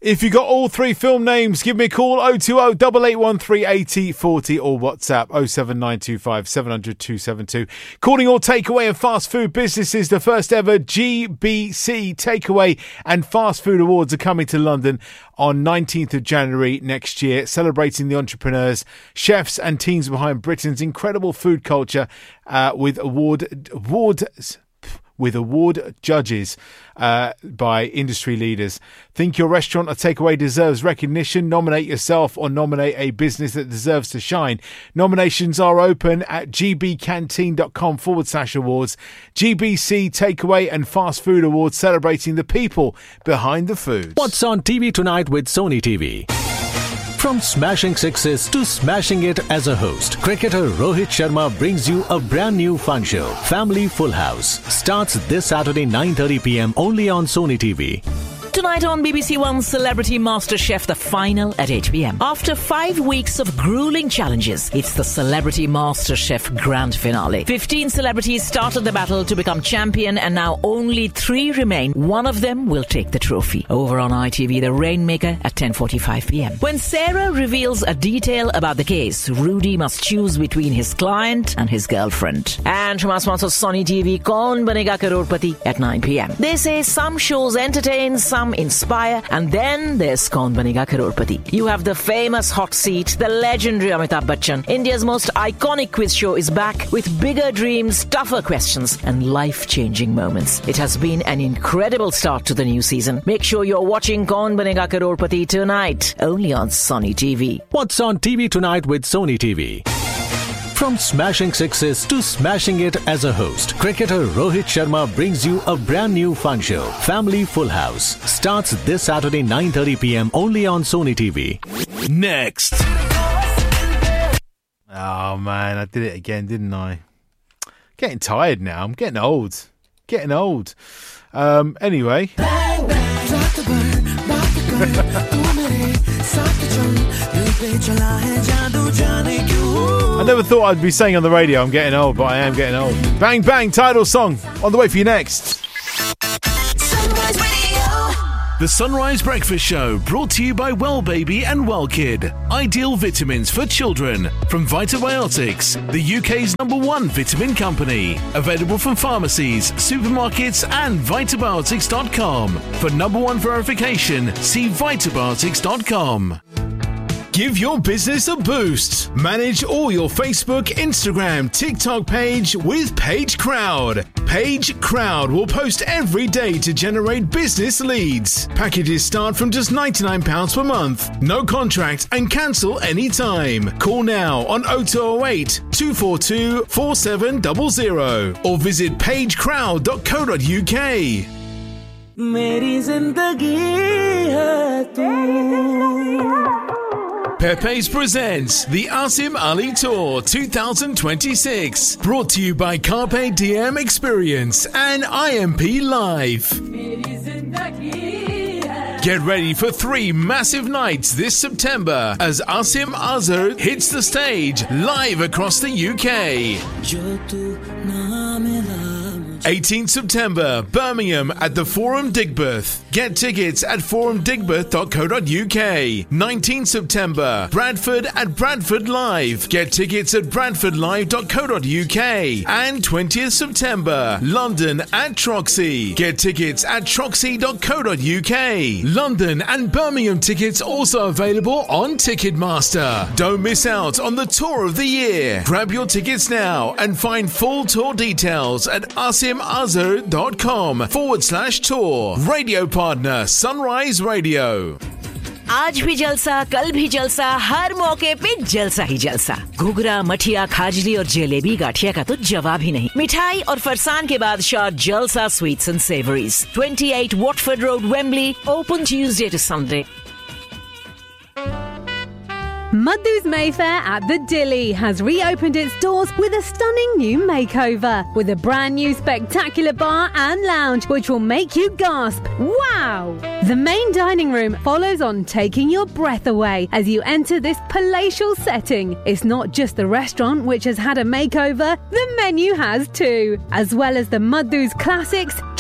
If you got all three film names, give me a call 020 8813 8040 or WhatsApp 07925 700 272. Calling all takeaway and fast food businesses, the first ever GBC Takeaway and Fast Food Awards are coming to London on 19th of January next year, celebrating the entrepreneurs, chefs and teams behind Britain's incredible food culture with award judges by industry leaders. Think your restaurant or takeaway deserves recognition? Nominate yourself or nominate a business that deserves to shine. Nominations are open at gbcanteen.com/awards. GBC Takeaway and Fast Food Awards, celebrating the people behind the food. What's on TV tonight with Sony TV? From smashing sixes to smashing it as a host, cricketer Rohit Sharma brings you a brand new fun show. Family Full House starts this Saturday 9:30 p.m. only on Sony TV. Tonight on BBC One, Celebrity MasterChef, the final at 8 p.m. After 5 weeks of grueling challenges, it's the Celebrity MasterChef grand finale. 15 celebrities started the battle to become champion, and now only 3 remain. One of them will take the trophy. Over on ITV, The Rainmaker at 10:45 p.m. When Sarah reveals a detail about the case, Rudy must choose between his client and his girlfriend. And from our sponsor Sony TV, Kaun Banega Crorepati at 9 p.m. They say some shows entertain, some inspire, and then there's Kaun Banega Crorepati. You have the famous hot seat, the legendary Amitabh Bachchan. India's most iconic quiz show is back with bigger dreams, tougher questions, and life-changing moments. It has been an incredible start to the new season. Make sure you're watching Kaun Banega Crorepati tonight, only on Sony TV. What's on TV tonight with Sony TV? From smashing sixes to smashing it as a host, cricketer Rohit Sharma brings you a brand new fun show. Family Full House starts this Saturday 9:30 p.m. only on Sony TV. Next. Oh man, I did it again, didn't I? Getting tired now. I'm getting old. Anyway. I never thought I'd be saying on the radio I'm getting old, but I am getting old. Bang Bang, title song, on the way for you next. The Sunrise Breakfast Show, brought to you by Well Baby and Well Kid. Ideal vitamins for children from Vitabiotics, the UK's #1 vitamin company. Available from pharmacies, supermarkets and Vitabiotics.com. For #1 verification, see Vitabiotics.com. Give your business a boost. Manage all your Facebook, Instagram, TikTok page with Page Crowd. Page Crowd will post every day to generate business leads. Packages start from just £99 per month. No contract and cancel anytime. Call now on 0208 242 4700 or visit pagecrowd.co.uk. मेरी जिंदगी है तू. Pepe's presents the Asim Ali Tour 2026, brought to you by Carpe Diem Experience and IMP Live. Get ready for 3 massive nights this September as Asim Azhar hits the stage live across the UK. 18th September, Birmingham at the Forum Digbeth. Get tickets at forumdigbeth.co.uk. 19th September, Bradford at Bradford Live. Get tickets at bradfordlive.co.uk. And 20th September, London at Troxy. Get tickets at troxy.co.uk. London and Birmingham tickets also available on Ticketmaster. Don't miss out on the tour of the year. Grab your tickets now and find full tour details at asimazhar.com/tour. Radio partner Sunrise Radio. आज भी जलसा, कल भी जलसा, हर मौके पे जलसा ही जलसा. घुघरा, मठिया, खाजली और जलेबी गाठिया का तो जवाब ही नहीं. मिठाई और फरसान के बादशाह जलसा sweets and savouries. 28 Watford Road, Wembley. Open Tuesday to Sunday. Madhu's Mayfair at the Dilly has reopened its doors with a stunning new makeover, with a brand new spectacular bar and lounge which will make you gasp, wow! The main dining room follows on, taking your breath away as you enter this palatial setting. It's not just the restaurant which has had a makeover, the menu has too. As well as the Madhu's classics,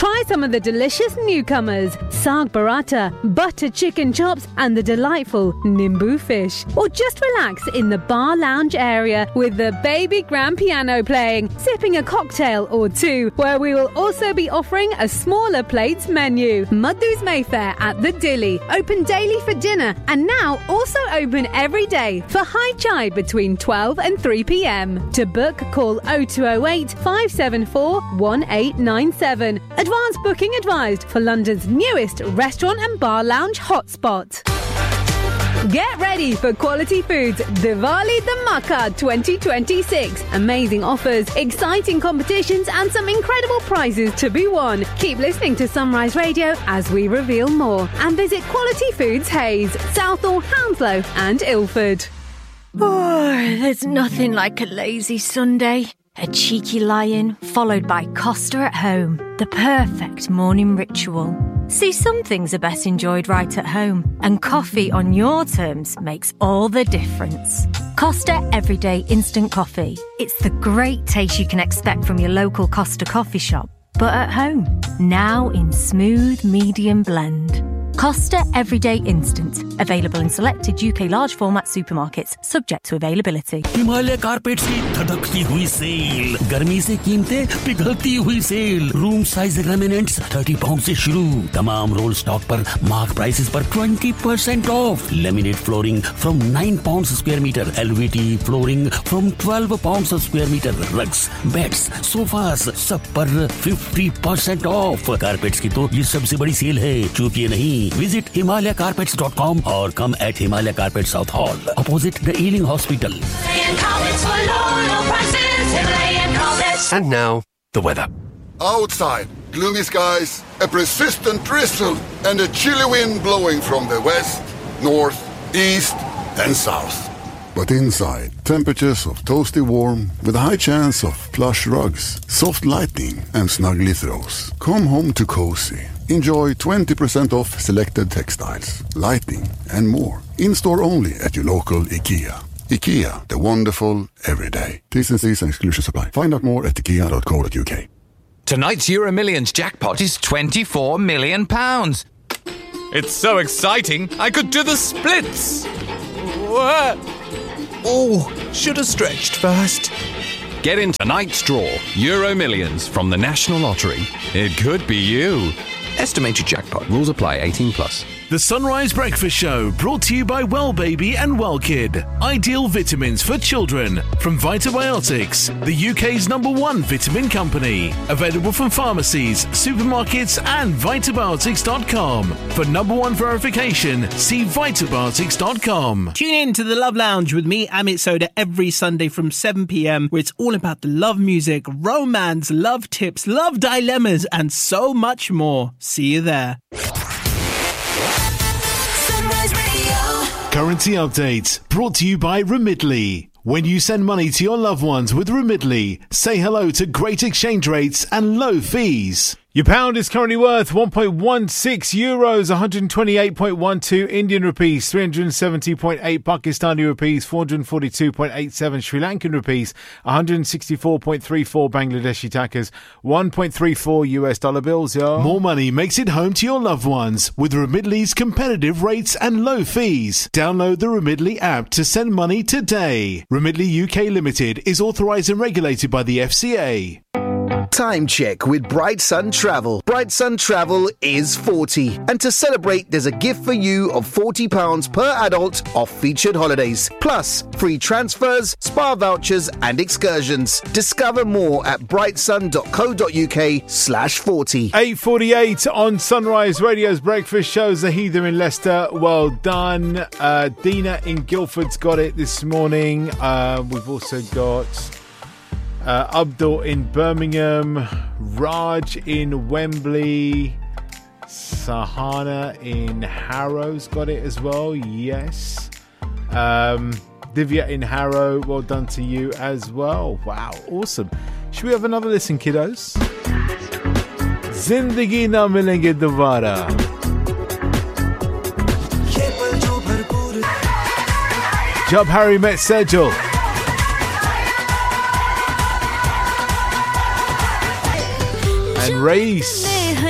Try some of the delicious newcomers, saag paratha, butter chicken chops and the delightful nimbu fish. Or just relax in the bar lounge area with the baby grand piano playing, sipping a cocktail or two, where we will also be offering a smaller plates menu. Madhu's Mayfair at the Dilly, open daily for dinner and now also open every day for high chai between 12 and 3 p.m. To book, call 0208 574 1897. Advance booking advised for London's newest restaurant and bar lounge hotspot. Get ready for Quality Foods Diwali Dhamaka 2026. Amazing offers, exciting competitions and some incredible prizes to be won. Keep listening to Sunrise Radio as we reveal more. And visit Quality Foods Hayes, Southall, Hounslow and Ilford. Oh, there's nothing like a lazy Sunday. A cheeky lie-in, followed by Costa at home. The perfect morning ritual. See, some things are best enjoyed right at home, and coffee on your terms makes all the difference. Costa Everyday Instant Coffee. It's the great taste you can expect from your local Costa coffee shop, but at home. Now in smooth medium blend. Costa Everyday Instant. Available in selected UK large format supermarkets, subject to availability. Himalaya carpets की धड़कती हुई cell, गर्मी से कीमतें पिघलती हुई cell, room size laminates 30 pound से शुरू, तमाम role stock पर मार्क प्राइसेस पर 20% of, laminate flooring from 9 pound square metre, एलवीटी flooring from 12 pound square metre, rugs, beds, sofas सब पर 50% ऑफ. कारपेट्स की तो ये सबसे बड़ी सेल है, चूकिए नहीं. Visit HimalayaCarpets.com or come at Himalaya Carpet South Hall, opposite the Ealing Hospital. And now, the weather. Outside, gloomy skies, a persistent drizzle, and a chilly wind blowing from the west, north, east, and south. But inside, temperatures of toasty warm with a high chance of plush rugs, soft lighting, and snuggly throws. Come home to cozy. Enjoy 20% off selected textiles, lighting, and more. In-store only at your local IKEA. IKEA, the wonderful everyday. T's and C's and exclusions apply. Find out more at ikea.co.uk. Tonight's Euro Millions jackpot is £24 million. It's so exciting, I could do the splits. What? Oh, should have stretched first. Get in tonight's draw, Euro Millions from the National Lottery. It could be you. Estimated jackpot. Rules apply. 18+. The Sunrise Breakfast Show, brought to you by Well Baby and Well Kid. Ideal vitamins for children from Vitabiotics, the UK's #1 vitamin company. Available from pharmacies, supermarkets and Vitabiotics.com. For #1 verification, see Vitabiotics.com. Tune in to the Love Lounge with me, Amit Soda, every Sunday from 7 p.m, where it's all about the love music, romance, love tips, love dilemmas, and so much more. See you there. Currency update brought to you by Remitly. When you send money to your loved ones with Remitly, say hello to great exchange rates and low fees. Your pound is currently worth 1.16 euros, 128.12 Indian rupees, 370.8 Pakistani rupees, 442.87 Sri Lankan rupees, 164.34 Bangladeshi takas, 1.34 US dollar bills, yo. More money makes it home to your loved ones with Remitly's competitive rates and low fees. Download the Remitly app to send money today. Remitly UK Limited is authorised and regulated by the FCA. Time check with Bright Sun Travel. Bright Sun Travel is 40. And to celebrate, there's a gift for you of £40 per adult off featured holidays. Plus, free transfers, spa vouchers and excursions. Discover more at brightsun.co.uk/40. 8:48 on Sunrise Radio's Breakfast Show. Zahida in Leicester, well done. Dina in Guildford's got it this morning. We've also got Abdul in Birmingham, Raj in Wembley, Sahana in Harrow's got it as well, yes. Divya in Harrow, well done to you as well. Wow, awesome. Should we have another listen, kiddos? Zindagi na milenge dobara. Jab Harry met Sejal. And Race.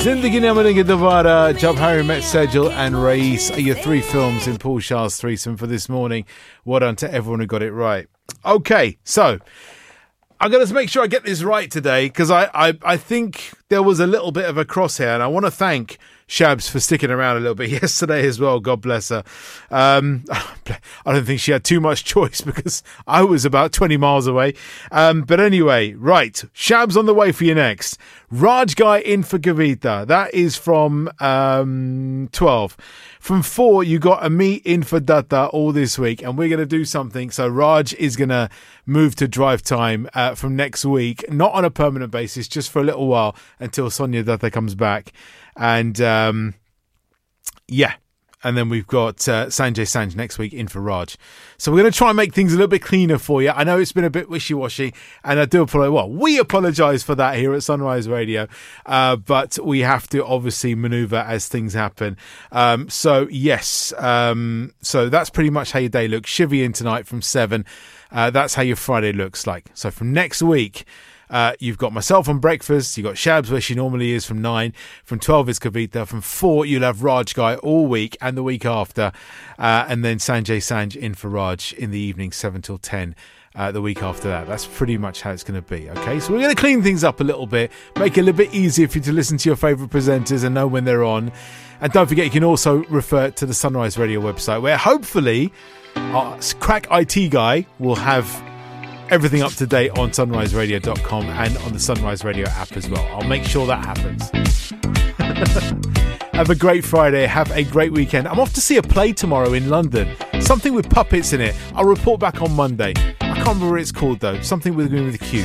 Zindagi Na Milenge Dobara, Jab Harry Met Sejal and Rais are your three films in Paul Shah's threesome for this morning. Well done to everyone who got it right. Okay, so I'm going to make sure I get this right today because I think there was a little bit of a crosshair, and I want to thank Shabs for sticking around a little bit yesterday as well. God bless her. I don't think she had too much choice because I was about 20 miles away. But anyway, right. Shabs on the way for you next. Raj Guy in for Kavita. That is from 12. From 4, you got Amit in for Datta all this week, and we're going to do something. So Raj is going to move to drive time from next week, not on a permanent basis, just for a little while until Sonia Datta comes back. And yeah, and then we've got Sanjay Sanj next week in for Raj. So we're going to try and make things a little bit cleaner for you. I know it's been a bit wishy-washy, and I do apologize. Well, we apologise for that here at Sunrise Radio, but we have to obviously manoeuvre as things happen. So yes, so that's pretty much how your day looks. Shivy in tonight from 7. That's how your Friday looks like. So from next week, you've got myself on breakfast. You've got Shabs where she normally is from 9. From 12 is Kavita. From 4 you'll have Raj Guy all week and the week after, and then Sanjay Sanj in for Raj in the evening 7 till 10 the week after that. That's pretty much how it's going to be. Okay, so we're going to clean things up a little bit, make it a little bit easier for you to listen to your favourite presenters and know when they're on. And don't forget, you can also refer to the Sunrise Radio website, where hopefully our crack IT guy will have everything up to date on sunriseradio.com and on the Sunrise Radio app as well. I'll make sure that happens. Have a great Friday. Have a great weekend. I'm off to see a play tomorrow in London. Something with puppets in it. I'll report back on Monday. I can't remember what it's called though. Something with the Q.